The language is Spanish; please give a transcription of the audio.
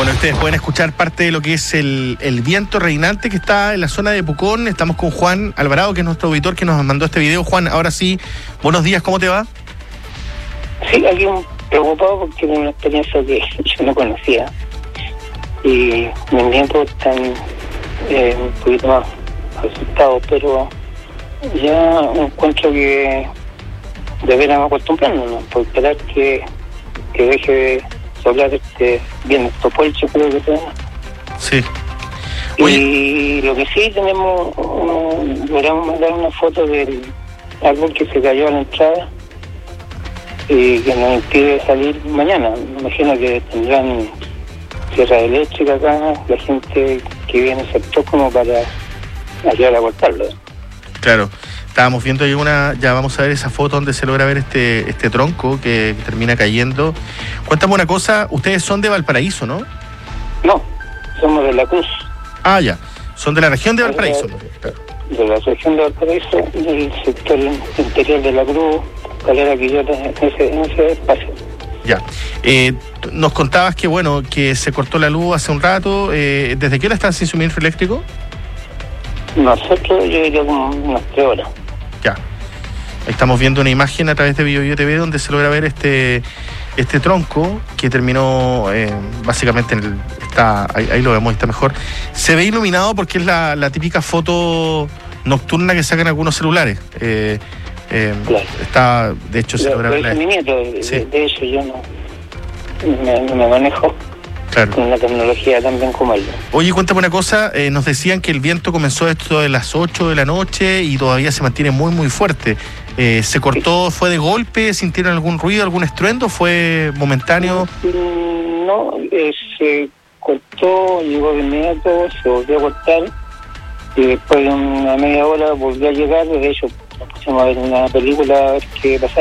Bueno, ustedes pueden escuchar parte de lo que es el viento reinante que está en la zona de Pucón. Estamos con Juan Alvarado, que es nuestro auditor, que nos mandó este video. Juan, ahora sí, buenos días, ¿cómo te va? Sí, aquí preocupado porque es una experiencia que yo no conocía. Y mis nietos están un poquito más asustados, pero ya encuentro que deberíamos acostumbrarnos, por esperar que deje de soplar bien Topolcho, creo que se llama. Sí. Y lo que sí tenemos, logramos mandar una foto del árbol que se cayó a la entrada y que nos impide salir mañana. Me imagino que tendrán sierra eléctrica acá, la gente que viene en el sector como para ayudar a cortarlo. Claro. Estábamos viendo ahí ya vamos a ver esa foto donde se logra ver este tronco que termina cayendo. Cuéntame una cosa, ustedes son de Valparaíso, ¿no? No, somos de La Cruz. Ah, ya, son de la región de Valparaíso. De la región de Valparaíso, del sector interior de La Cruz, Calera Quillota, en ese espacio. Ya, nos contabas que se cortó la luz hace un rato. ¿Desde qué hora están sin suministro eléctrico? Nosotros, yo diría como unas 3 horas. Ya. Estamos viendo una imagen a través de BioBio TV donde se logra ver este tronco que terminó básicamente ahí lo vemos, está mejor. Se ve iluminado porque es la típica foto nocturna que sacan algunos celulares. Claro. Está, de hecho, se logra ver. Mi nieto, Sí. de hecho, yo no me manejo. Claro. Con la tecnología también como él. Oye, cuéntame una cosa, nos decían que el viento comenzó esto de las 8 de la noche y todavía se mantiene muy, muy fuerte. ¿Se cortó, fue de golpe? ¿Sintieron algún ruido, algún estruendo? ¿Fue momentáneo? No, se cortó, llegó de inmediato, se volvió a cortar y después de una media hora volvió a llegar. De hecho, nos pusimos a ver una película a ver qué pasaba.